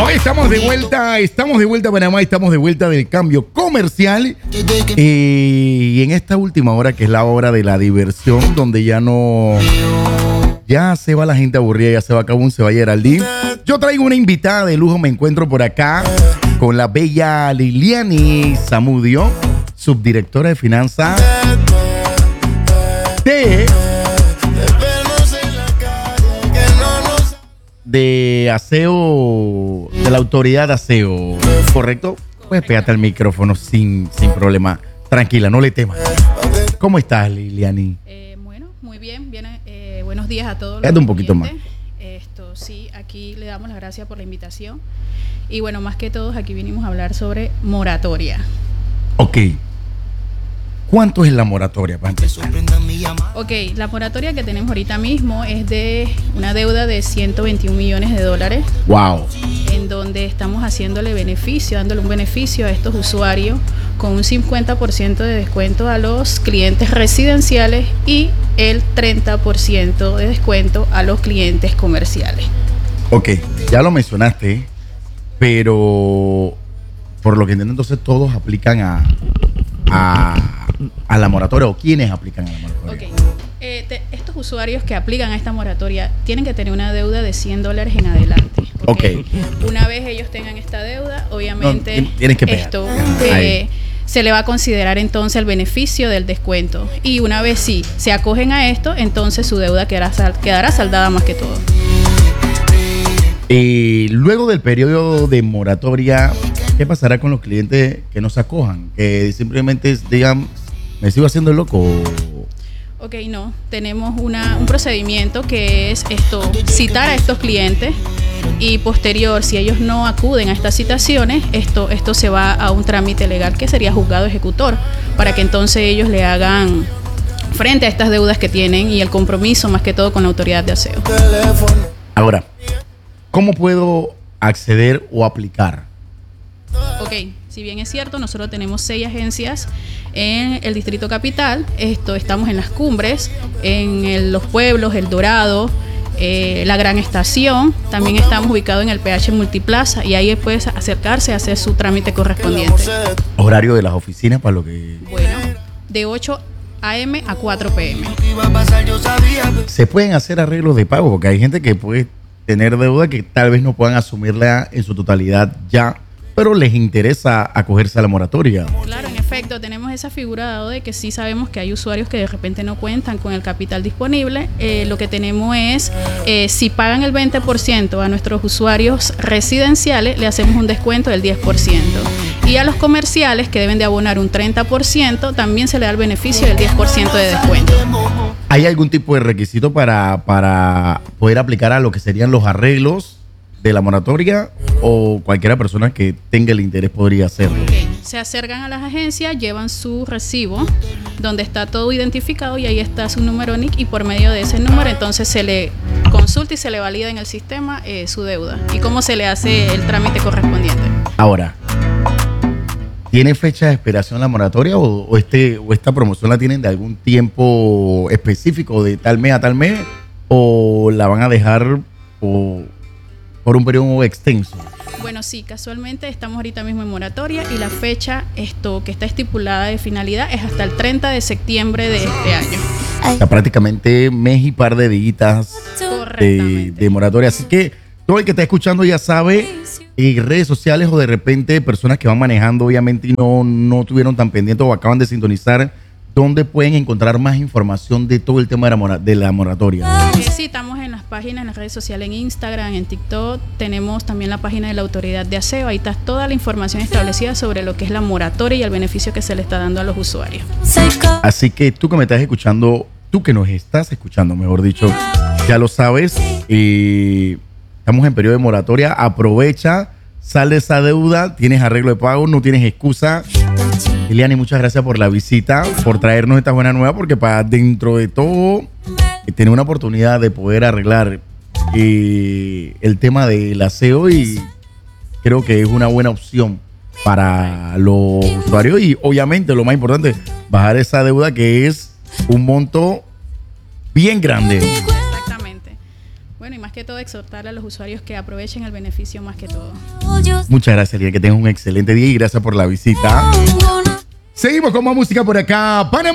Hoy estamos de vuelta a Panamá, estamos de vuelta del cambio comercial y en esta última hora, que es la hora de la diversión, donde ya se va la gente aburrida, ya se va Cabún, se va Geraldine. Yo traigo una invitada de lujo, me encuentro por acá con la bella Liliani Zamudio, subdirectora de finanzas de aseo, de la autoridad de aseo, ¿correcto? Pues pégate al micrófono sin problema. Tranquila, no le temas. ¿Cómo estás, Liliani? Bueno, muy bien. Buenos días a todos. Quédate un poquito más. Sí, aquí le damos las gracias por la invitación. Y bueno, más que todos, aquí vinimos a hablar sobre moratoria. Ok. ¿Cuánto es la moratoria? Ok, la moratoria que tenemos ahorita mismo es de una deuda de 121 millones de dólares. Wow. En donde estamos dándole un beneficio a estos usuarios con un 50% de descuento a los clientes residenciales y el 30% de descuento a los clientes comerciales. Ok, ya lo mencionaste, pero por lo que entiendo, entonces todos aplican a la moratoria, o quiénes aplican a la moratoria. Ok, estos usuarios que aplican a esta moratoria tienen que tener una deuda de $100 en adelante. Okay. Una vez ellos tengan esta deuda, obviamente tienes que pagar. Esto se le va a considerar entonces el beneficio del descuento. Y una vez sí se acogen a esto, entonces su deuda quedará saldada más que todo. Luego del periodo de moratoria, ¿qué pasará con los clientes que no se acojan? Que simplemente digan, ¿me sigo haciendo loco? Ok, no. Tenemos un procedimiento que es citar a estos clientes y posterior, si ellos no acuden a estas citaciones, esto se va a un trámite legal que sería juzgado ejecutor, para que entonces ellos le hagan frente a estas deudas que tienen y el compromiso más que todo con la autoridad de aseo. Ahora, ¿cómo puedo acceder o aplicar? Ok, si bien es cierto, nosotros tenemos 6 agencias en el Distrito Capital. Estamos en Las Cumbres, en Los Pueblos, El Dorado, la Gran Estación. También estamos ubicados en el PH Multiplaza y ahí puedes acercarse a hacer su trámite correspondiente. ¿Horario de las oficinas para lo que...? Bueno, de 8 a.m. a 4 p.m. ¿Se pueden hacer arreglos de pago? Porque hay gente que puede tener deuda que tal vez no puedan asumirla en su totalidad ya, pero les interesa acogerse a la moratoria. Claro, en efecto, tenemos esa figura dado de que sí sabemos que hay usuarios que de repente no cuentan con el capital disponible. Lo que tenemos es, si pagan el 20% a nuestros usuarios residenciales, le hacemos un descuento del 10%. Y a los comerciales, que deben de abonar un 30%, también se le da el beneficio del 10% de descuento. ¿Hay algún tipo de requisito para poder aplicar a lo que serían los arreglos de la moratoria, o cualquiera persona que tenga el interés podría hacerlo? Okay. Se acercan a las agencias, llevan su recibo donde está todo identificado y ahí está su número NIC, y por medio de ese número entonces se le consulta y se le valida en el sistema su deuda y cómo se le hace el trámite correspondiente. Ahora, ¿tiene fecha de expiración la moratoria o esta promoción la tienen de algún tiempo específico, de tal mes a tal mes, o la van a dejar por un periodo extenso? Bueno, sí, casualmente estamos ahorita mismo en moratoria y la fecha que está estipulada de finalidad es hasta el 30 de septiembre de este año. O sea, prácticamente mes y par de días de moratoria. Así que todo el que está escuchando ya sabe, en redes sociales o de repente personas que van manejando obviamente y no tuvieron tan pendiente o acaban de sintonizar, ¿dónde pueden encontrar más información de todo el tema de la moratoria? Sí, estamos en las páginas, en las redes sociales, en Instagram, en TikTok. Tenemos también la página de la autoridad de aseo. Ahí está toda la información establecida sobre lo que es la moratoria y el beneficio que se le está dando a los usuarios. Así que tú que me estás escuchando, tú que nos estás escuchando, mejor dicho, ya lo sabes. Estamos en periodo de moratoria. Aprovecha, sal de esa deuda, tienes arreglo de pago, no tienes excusa. Liliani, muchas gracias por la visita, por traernos esta buena nueva, porque para dentro de todo tener una oportunidad de poder arreglar el tema del aseo, y creo que es una buena opción para los usuarios y obviamente lo más importante, bajar esa deuda que es un monto bien grande. Exactamente. Bueno, más que todo exhortar a los usuarios que aprovechen el beneficio más que todo. Muchas gracias, Lidia, que tengas un excelente día y gracias por la visita. Seguimos con más música por acá.